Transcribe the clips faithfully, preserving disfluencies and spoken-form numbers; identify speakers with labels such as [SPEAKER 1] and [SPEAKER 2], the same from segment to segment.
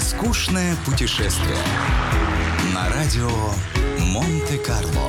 [SPEAKER 1] Нескучное путешествие на радио Монте-Карло.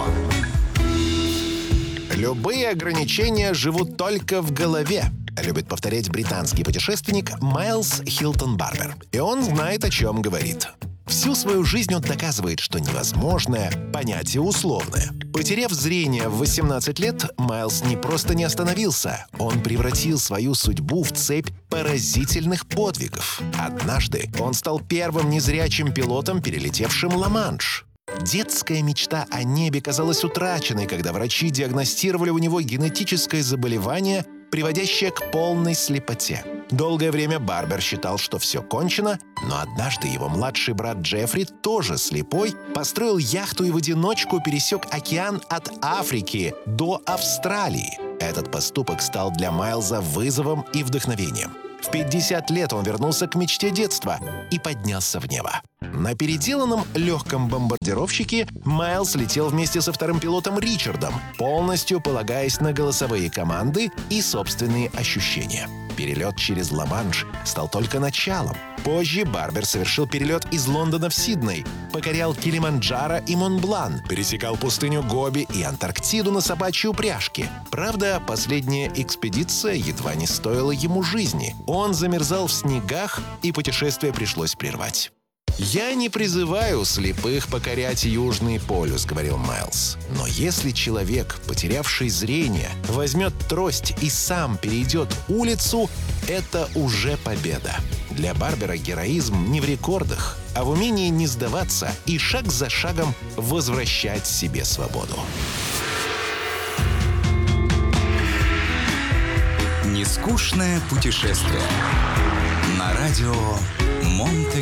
[SPEAKER 2] Любые ограничения живут только в голове, любит повторять британский путешественник Майлз Хилтон Барбер. И он знает, о чем говорит. Всю свою жизнь он доказывает, что невозможное — понятие условное. Потеряв зрение в восемнадцать лет, Майлз не просто не остановился, он превратил свою судьбу в цепь поразительных подвигов. Однажды он стал первым незрячим пилотом, перелетевшим Ла-Манш. Детская мечта о небе казалась утраченной, когда врачи диагностировали у него генетическое заболевание, приводящее к полной слепоте. Долгое время Барбер считал, что все кончено, но однажды его младший брат Джеффри, тоже слепой, построил яхту и в одиночку пересек океан от Африки до Австралии. Этот поступок стал для Майлза вызовом и вдохновением. В пятьдесят лет он вернулся к мечте детства и поднялся в небо. На переделанном легком бомбардировщике Майлз летел вместе со вторым пилотом Ричардом, полностью полагаясь на голосовые команды и собственные ощущения. Перелет через Ла-Манш стал только началом. Позже Барбер совершил перелет из Лондона в Сидней, покорял Килиманджаро и Монблан, пересекал пустыню Гоби и Антарктиду на собачьей упряжке. Правда, последняя экспедиция едва не стоила ему жизни. Он замерзал в снегах, и путешествие пришлось прервать. «Я не призываю слепых покорять Южный полюс», — говорил Майлз. «Но если человек, потерявший зрение, возьмет трость и сам перейдет улицу, это уже победа». Для Барбера героизм не в рекордах, а в умении не сдаваться и шаг за шагом возвращать себе свободу.
[SPEAKER 1] Нескучное путешествие на радио Монте-Карло.